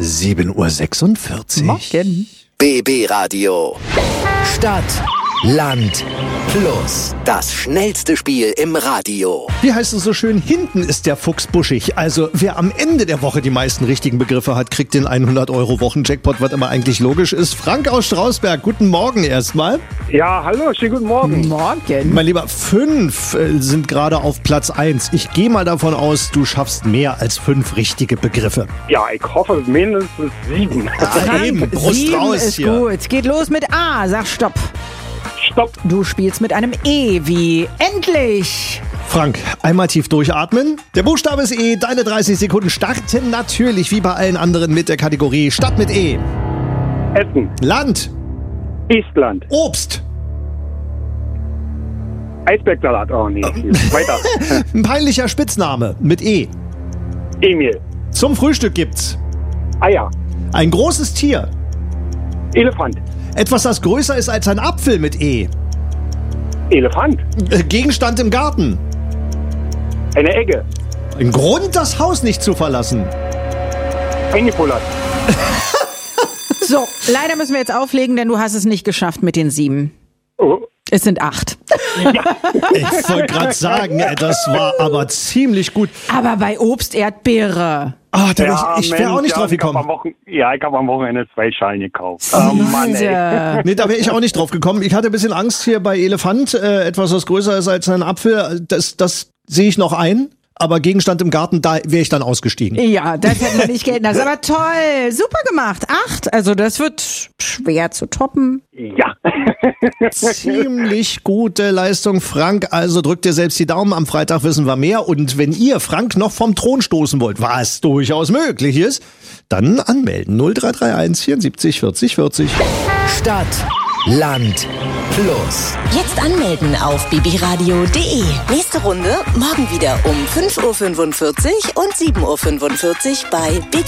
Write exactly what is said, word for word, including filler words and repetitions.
sieben Uhr sechsundvierzig. Morgen. B B Radio. Stadt, Land, Plus. Das schnellste Spiel im Radio. Wie heißt es so schön? Hinten ist der Fuchs buschig. Also wer am Ende der Woche die meisten richtigen Begriffe hat, kriegt den hundert Euro Wochenjackpot, was immer eigentlich logisch ist. Frank aus Strausberg, guten Morgen erstmal. Ja, hallo, schönen guten Morgen. Morgen. Mein Lieber, fünf äh, sind gerade auf Platz eins. Ich gehe mal davon aus, du schaffst mehr als fünf richtige Begriffe. Ja, ich hoffe mindestens sieben. Ah, eben, Brust Sieben raus ist hier. gut. Geht los mit A. Sag Stopp. Stopp. Du spielst mit einem E wie endlich. Frank, einmal tief durchatmen. Der Buchstabe ist E. Deine dreißig Sekunden starten natürlich wie bei allen anderen mit der Kategorie Stadt mit E. Essen. Land. Estland. Obst. Eisbergsalat. Oh, nee. Weiter. Ein peinlicher Spitzname mit E. Emil. Zum Frühstück gibt's Eier. ein großes Tier. Elefant. Etwas, das größer ist als ein Apfel mit E. Elefant. Äh, Gegenstand im Garten. Eine Egge. Ein Grund, das Haus nicht zu verlassen. Eingepullert. So, leider müssen wir jetzt auflegen, denn du hast es nicht geschafft mit den sieben. Oh. Es sind acht. Ich wollte gerade sagen, ey, das war aber ziemlich gut. Aber bei Obst Erdbeere. Ah, da wär Ja, ich ich wäre auch Mensch, nicht ja, drauf ich hab gekommen. am Wochen- Ja, ich habe am Wochenende zwei Schalen gekauft. Oh Mann, ey. Leute. Nee, da wäre ich auch nicht drauf gekommen. Ich hatte ein bisschen Angst hier bei Elefant, äh, etwas, was größer ist als ein Apfel. Das, das sehe ich noch ein. Aber Gegenstand im Garten, da wäre ich dann ausgestiegen. Ja, das hätte man nicht gelten lassen. Aber toll, super gemacht. Acht, also das wird schwer zu toppen. Ja. Ziemlich gute Leistung, Frank. Also drückt dir selbst die Daumen. Am Freitag wissen wir mehr. Und wenn ihr Frank noch vom Thron stoßen wollt, was durchaus möglich ist, dann anmelden. null drei drei eins vierundsiebzig vierzig vierzig. Stadt, Land, Plus. Jetzt anmelden auf b b radio punkt d e. Nächste Runde morgen wieder um fünf Uhr fünfundvierzig und sieben Uhr fünfundvierzig bei B B